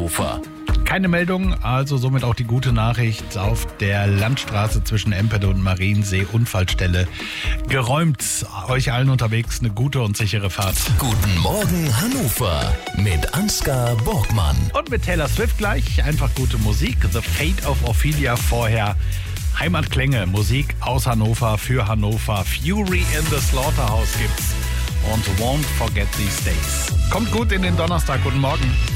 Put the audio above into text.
Hannover. Keine Meldung, also somit auch die gute Nachricht. Auf der Landstraße zwischen Empede und Mariensee, Unfallstelle geräumt. Euch allen unterwegs eine gute und sichere Fahrt. Guten Morgen Hannover mit Ansgar Borgmann. Und mit Taylor Swift gleich einfach gute Musik. The Fate of Ophelia vorher. Heimatklänge, Musik aus Hannover für Hannover. Fury in the Slaughterhouse gibt's. Und Won't Forget These Days. Kommt gut in den Donnerstag. Guten Morgen.